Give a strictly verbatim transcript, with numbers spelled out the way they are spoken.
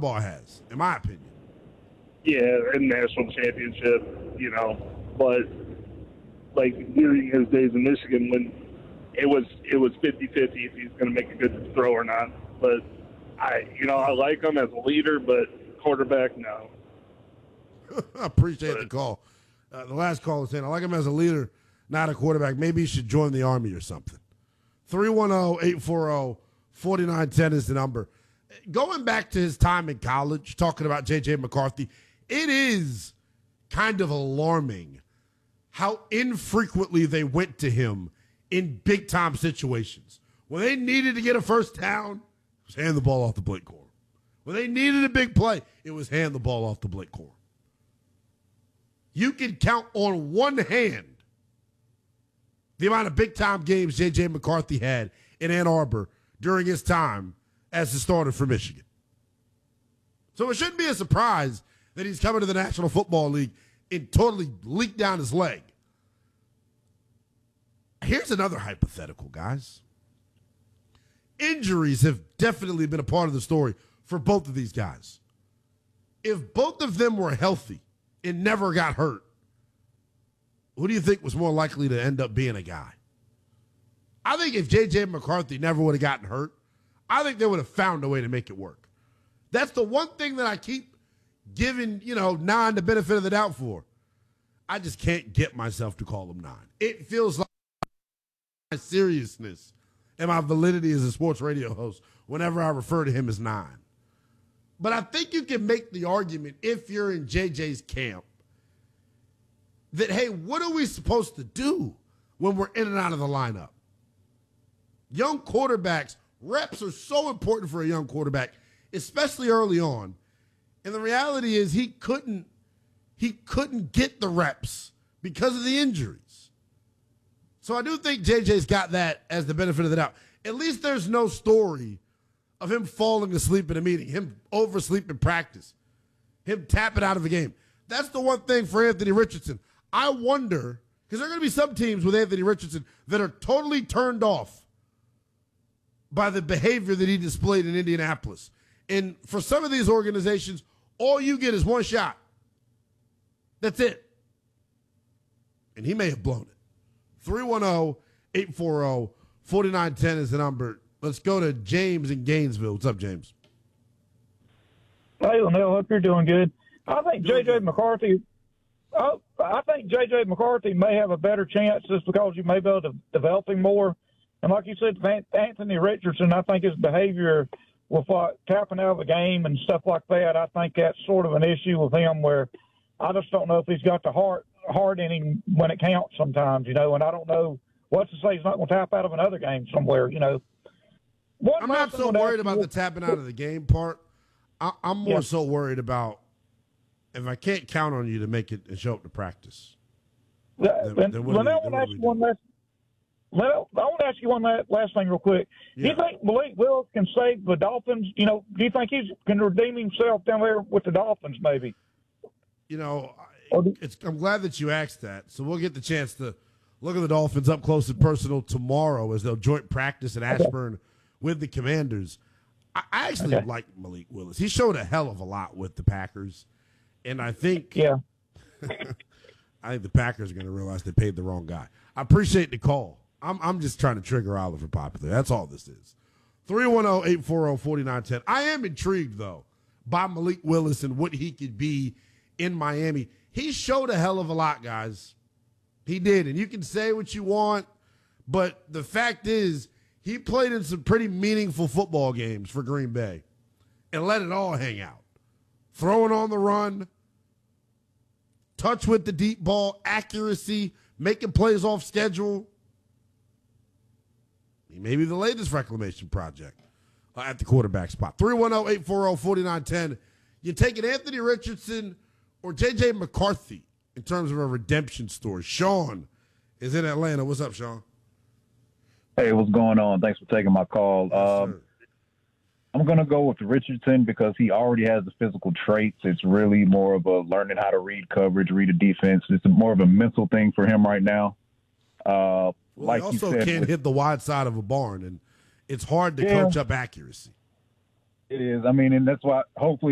Harbaugh has, in my opinion. Yeah, and national championship, you know, but like during his days in Michigan when it was it was fifty-fifty if he's going to make a good throw or not. But I, you know, I like him as a leader, but quarterback, no. I appreciate but, the call. Uh, the last call was saying, I like him as a leader, not a quarterback. Maybe he should join the Army or something. three one zero, eight four zero, four nine one zero is the number. Going back to his time in college, talking about J J. McCarthy, it is kind of alarming how infrequently they went to him in big-time situations. When they needed to get a first down, it was hand the ball off to Blake Corum. When they needed a big play, it was hand the ball off to Blake Corum. You can count on one hand the amount of big-time games J J. McCarthy had in Ann Arbor during his time as the starter for Michigan. So it shouldn't be a surprise that he's coming to the National Football League and totally leaked down his leg. Here's another hypothetical, guys. Injuries have definitely been a part of the story for both of these guys. If both of them were healthy and never got hurt, who do you think was more likely to end up being a guy? I think if J J. McCarthy never would have gotten hurt, I think they would have found a way to make it work. That's the one thing that I keep giving, you know, nine the benefit of the doubt for. I just can't get myself to call him nine. It feels like my seriousness and my validity as a sports radio host whenever I refer to him as nine. But I think you can make the argument, if you're in J J's camp, that, hey, what are we supposed to do when we're in and out of the lineup? Young quarterbacks, reps are so important for a young quarterback, especially early on. And the reality is he couldn't he couldn't get the reps because of the injuries. So I do think J J's got that as the benefit of the doubt. At least there's no story of him falling asleep in a meeting, him oversleep in practice, him tapping out of a game. That's the one thing for Anthony Richardson. I wonder, because there are going to be some teams with Anthony Richardson that are totally turned off by the behavior that he displayed in Indianapolis. And for some of these organizations, all you get is one shot. That's it. And he may have blown it. three one zero, eight four zero, four nine one zero is the number. Let's go to James in Gainesville. What's up, James? Hey, Linnell, hope you're doing good. I think Doing J J. good. McCarthy oh, I think J J. McCarthy may have a better chance just because you may be able to develop him more. And like you said, Anthony Richardson, I think his behavior with what, tapping out of the game and stuff like that, I think that's sort of an issue with him where I just don't know if he's got the heart heart in him when it counts sometimes, you know, and I don't know what to say he's not going to tap out of another game somewhere, you know. One I'm not so worried about the tapping out of the game part. I, I'm more Yeah. so worried about if I can't count on you to make it and show up to practice. Then, then- then what do we- Linnell, then I what want do to ask we you do? one last. Linnell, I want to ask you one last, last thing real quick. Do Yeah. you think Malik Willis can save the Dolphins? You know, do you think he can redeem himself down there with the Dolphins? Maybe. You know, Or do- it's, I'm glad that you asked that. So we'll get the chance to look at the Dolphins up close and personal tomorrow as they'll joint practice at Ashburn with the Commanders. I, I actually Okay. like Malik Willis. He showed a hell of a lot with the Packers. And I think Yeah. I think the Packers are going to realize they paid the wrong guy. I appreciate the call. I'm I'm just trying to trigger Oliver Popular. That's all this is. three one zero, eight four zero, four nine one zero. I am intrigued, though, by Malik Willis and what he could be in Miami. He showed a hell of a lot, guys. He did. And you can say what you want, but the fact is he played in some pretty meaningful football games for Green Bay and let it all hang out. Throwing on the run, touch with the deep ball, accuracy, making plays off schedule. He may be the latest reclamation project uh, at the quarterback spot. three one zero, eight four zero, four nine one zero. You taking Anthony Richardson or J J. McCarthy in terms of a redemption story? Sean is in Atlanta. What's up, Sean? Hey, what's going on? Thanks for taking my call. Yes, um, sir. I'm going to go with Richardson because he already has the physical traits. It's really more of a learning how to read coverage, read a defense. It's more of a mental thing for him right now. Uh, Well, like he you also said, can't with- hit the wide side of a barn, and it's hard to Yeah. coach up accuracy. it is. I mean, and that's why hopefully